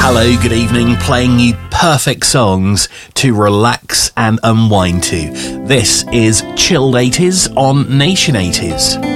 Hello, good evening, playing you perfect songs to relax and unwind to. This is Chilled 80s on Nation 80s.